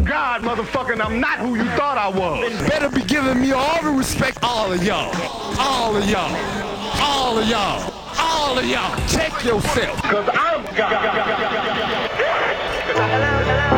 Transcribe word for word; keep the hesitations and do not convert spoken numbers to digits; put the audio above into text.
God, motherfucker, and I'm not who you thought I was. Better be giving me all the respect, all of y'all. All of y'all. All of y'all. All of y'all. Check yourself. Cause I'm God.